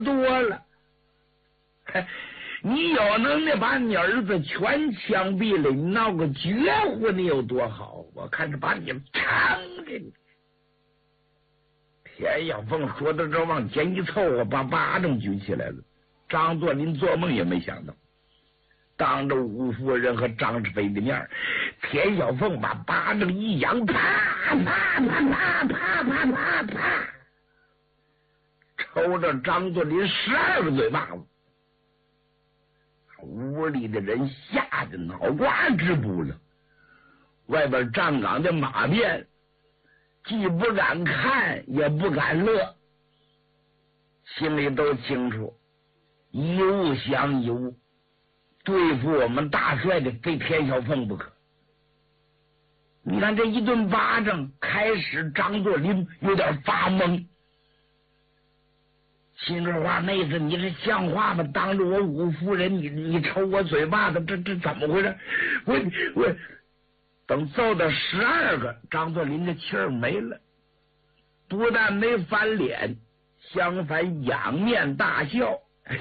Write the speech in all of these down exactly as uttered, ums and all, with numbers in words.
多了。你有能耐把你儿子全枪毙了，你闹个绝户，你有多好？我看是把你撑着你。田小凤说到这往前一凑合，把巴掌举起来了。张作霖做梦也没想到，当着吴夫人和张世飞的面，田小凤把巴掌一扬，啪啪啪啪啪啪啪啪，抽着张作霖十二个嘴巴子。屋里的人吓得脑瓜直不了，外边站岗的马便既不敢看也不敢乐，心里都清楚一物降一物，对付我们大帅的非田小凤不可。你看这一顿巴掌，开始张作霖有点发懵，心里话妹子你这像话吗？当着我五夫人你你抽我嘴巴子，这这怎么回事？我我等揍到十二个，张作霖的气儿没了，不但没翻脸，相反仰面大笑。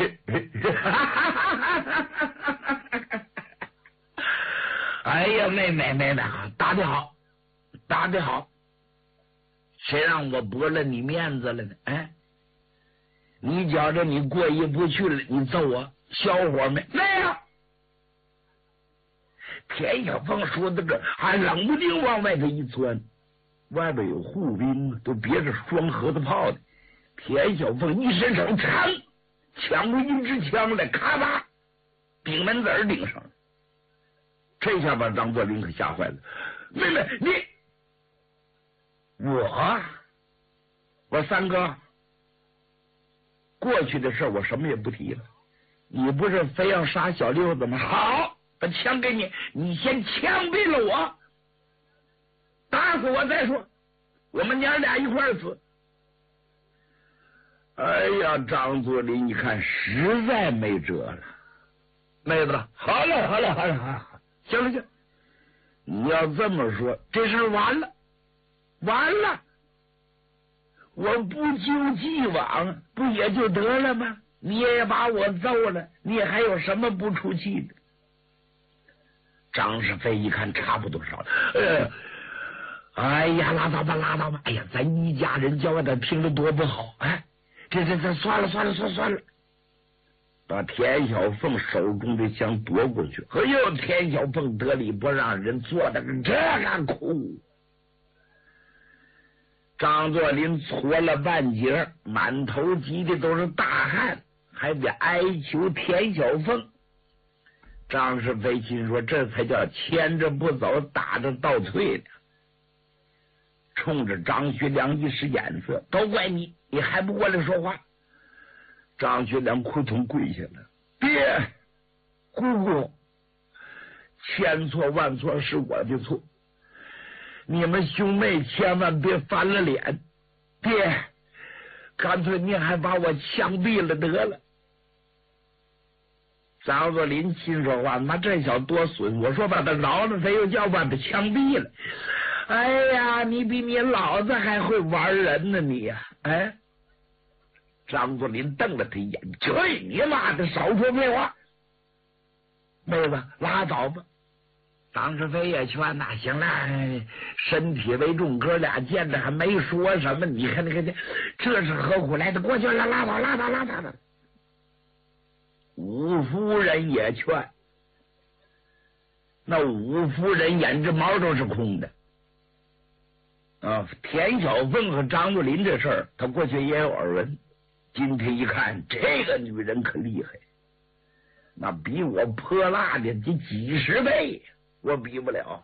哎呀，妹妹妹妹，打得好，打得好，谁让我驳了你面子了呢？哎，你觉着你过意不去了，你揍我，小伙没？没有。田小凤说的这，还冷不丁往外头一钻，外边有护兵，都别着双盒子炮的。田小凤一伸手，长抢过一支枪来，咔吧，顶门子儿顶上。这下把张作霖可吓坏了。妹妹，你我我三哥过去的事我什么也不提了，你不是非要杀小六子吗？好，把枪给你，你先枪毙了我，打死我再说，我们娘俩一块儿死。哎呀，张作霖一看实在没辙了，妹子，好了好了好了好了，行了行，你要这么说，这事完了完了，我不究既往不也就得了吗？你也把我揍了，你还有什么不出气的？张世飞一看差不多少了，呃，哎呀，拉倒吧拉倒吧，哎呀，咱一家人叫外头听着多不好，哎，这这这算了算了算了算了，把田小凤手中的枪夺过去。哎呦，田小凤得理不让人，坐的这样哭。张作霖搓了半截，满头急的都是大汗，还得哀求田小凤。张世飞心说，这才叫牵着不走，打着倒退的。冲着张学良一使眼色，都怪你，你还不过来说话？张学良扑通跪下了，爹，姑姑，千错万错是我的错，你们兄妹千万别翻了脸，爹，干脆你还把我枪毙了得了。张作霖心说话，妈这小多损，我说把他饶了，他又叫把他枪毙了。哎呀，你比你老子还会玩人呢你呀、啊！哎，张作霖瞪了他一眼，去你妈的，少说废话！妹子，拉倒吧。张世飞也劝呐，行了，身体为重，哥俩见着还没说什么，你看你看这，这是何苦来的？过去了，拉倒拉倒拉倒了。武夫人也劝，那武夫人眼直毛都是空的啊。田小凤和张作霖这事儿，他过去也有耳闻，今天一看，这个女人可厉害，那比我泼辣的这几十倍，我比不了。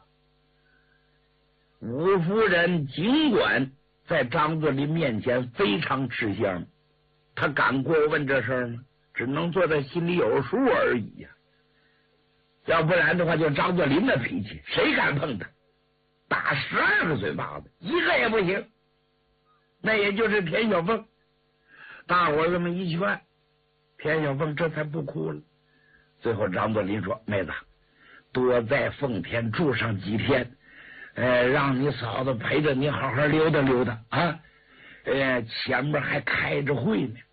武夫人尽管在张作霖面前非常吃香，他敢过问这事儿吗？只能做在心里有数而已呀、啊。要不然的话，就张作霖的脾气，谁敢碰他？打十二个嘴巴子，一个也不行。那也就是田小凤，大伙这么一劝，田小凤这才不哭了。最后张作霖说：“妹子，多在奉天住上几天，呃，让你嫂子陪着你好好溜达溜达啊。呃，前面还开着会呢。”